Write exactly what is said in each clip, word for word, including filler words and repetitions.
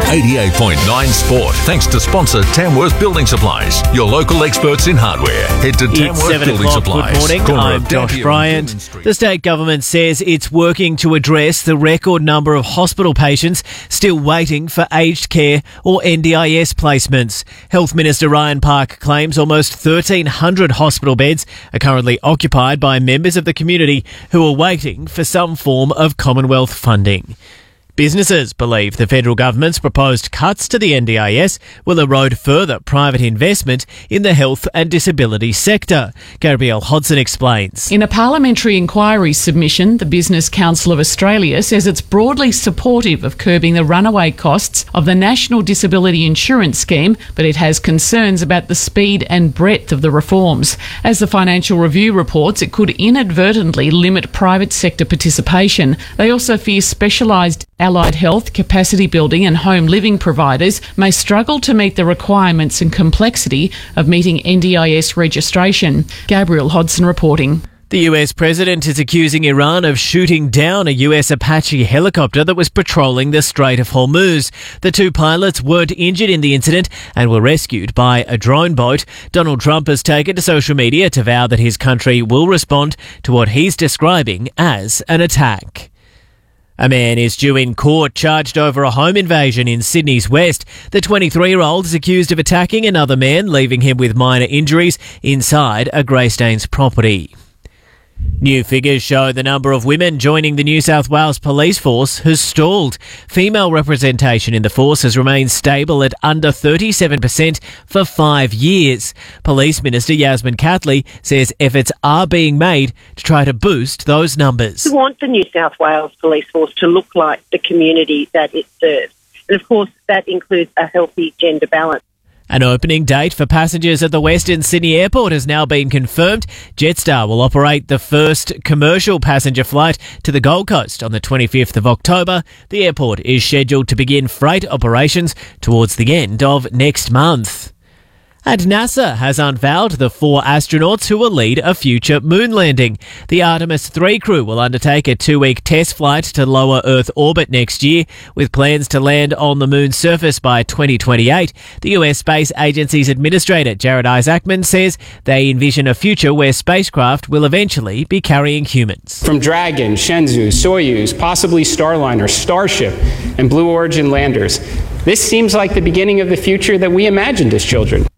eighty-eight point nine Sport. Thanks to sponsor Tamworth Building Supplies, your local experts in hardware. Head to It's Tamworth seven Building o'clock. Supplies. Good morning. corner I'm of Josh Dampier Bryant. and Goonan The Street. state government says it's working to address the record number of hospital patients still waiting for aged care or N D I S placements. Health Minister Ryan Park claims almost thirteen hundred hospital beds are currently occupied by members of the community who are waiting for some form of Commonwealth funding. Businesses believe the federal government's proposed cuts to the N D I S will erode further private investment in the health and disability sector. Gabrielle Hodson explains. In a parliamentary inquiry submission, the Business Council of Australia says it's broadly supportive of curbing the runaway costs of the National Disability Insurance Scheme, but it has concerns about the speed and breadth of the reforms. As the Financial Review reports, it could inadvertently limit private sector participation. They also fear specialised allied health, capacity building and home living providers may struggle to meet the requirements and complexity of meeting N D I S registration. Gabrielle Hodson reporting. The U S president is accusing Iran of shooting down a U S Apache helicopter that was patrolling the Strait of Hormuz. The two pilots weren't injured in the incident and were rescued by a drone boat. Donald Trump has taken to social media to vow that his country will respond to what he's describing as an attack. A man is due in court charged over a home invasion in Sydney's West. The twenty-three-year-old is accused of attacking another man, leaving him with minor injuries inside a Greystanes property. New figures show the number of women joining the New South Wales Police Force has stalled. Female representation in the force has remained stable at under thirty-seven percent for five years. Police Minister Yasmin Catley says efforts are being made to try to boost those numbers. We want the New South Wales Police Force to look like the community that it serves. And of course, that includes a healthy gender balance. An opening date for passengers at the Western Sydney Airport has now been confirmed. Jetstar will operate the first commercial passenger flight to the Gold Coast on the twenty-fifth of October. The airport is scheduled to begin freight operations towards the end of next month. And NASA has unveiled the four astronauts who will lead a future moon landing. The Artemis three crew will undertake a two-week test flight to lower Earth orbit next year, with plans to land on the moon's surface by twenty twenty-eight. The U S Space Agency's administrator, Jared Isaacman, says they envision a future where spacecraft will eventually be carrying humans. From Dragon, Shenzhou, Soyuz, possibly Starliner, Starship, and Blue Origin landers, this seems like the beginning of the future that we imagined as children.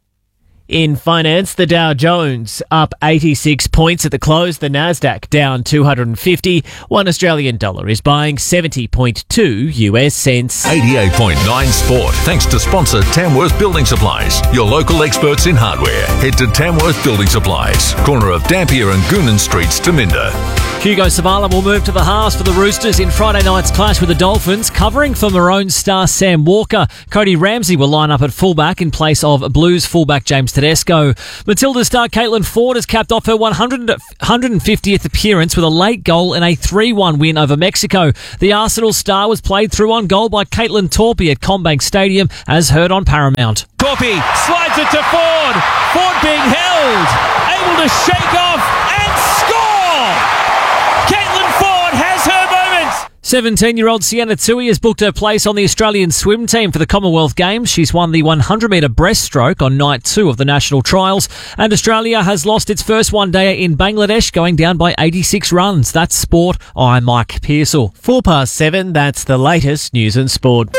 In finance, the Dow Jones up eighty-six points at the close. The Nasdaq down two hundred fifty. One Australian dollar is buying seventy point two U S cents. eighty-eight point nine Sport. Thanks to sponsor Tamworth Building Supplies, your local experts in hardware. Head to Tamworth Building Supplies, corner of Dampier and Goonan Streets, Dominda. Hugo Savala will move to the halves for the Roosters in Friday night's clash with the Dolphins. Covering for Maroon star Sam Walker, Cody Ramsey will line up at fullback in place of Blues fullback James Tedesco. Matilda star Caitlin Ford has capped off her one hundred fiftieth appearance with a late goal in a three one win over Mexico. The Arsenal star was played through on goal by Caitlin Torpey at CommBank Stadium, as heard on Paramount. Torpey slides it to Ford. Ford being held, able to shake off and score! Caitlin Ford has her moment! seventeen-year-old Sienna Tui has booked her place on the Australian swim team for the Commonwealth Games. She's won the one hundred metre breaststroke on night two of the national trials. And Australia has lost its first one-dayer in Bangladesh, going down by eighty-six runs. That's sport. I'm Mike Pearsall. Four past seven, that's the latest news and sport.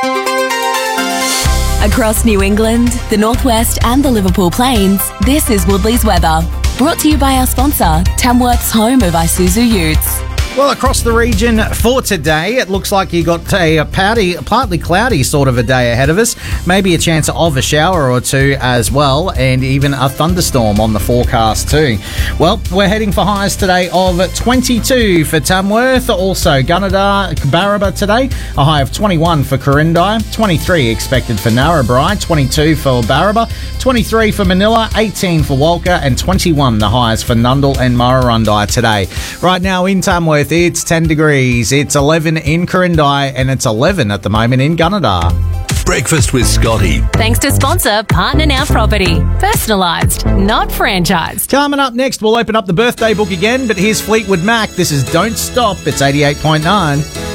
Across New England, the Northwest and the Liverpool Plains, this is Woodley's weather. Brought to you by our sponsor, Tamworth's home of Isuzu Utes. Well, across the region for today, it looks like you got a, a powdy, partly cloudy sort of a day ahead of us. Maybe a chance of a shower or two as well, and even a thunderstorm on the forecast too. Well, we're heading for highs today of twenty-two for Tamworth, also Gunnedah, Barraba today, a high of twenty-one for Corindai, twenty-three expected for Narrabri, twenty-two for Barraba, twenty-three for Manila, eighteen for Walker, and twenty-one the highs for Nundle and Murrurundi today. Right now in Tamworth, it's ten degrees, it's eleven in Corindai, and it's eleven at the moment in Gunnedah. Breakfast with Scotty. Thanks to sponsor Partner Now Property. Personalised, not franchised. Coming up next, we'll open up the birthday book again, but here's Fleetwood Mac. This is Don't Stop. It's eighty-eight point nine.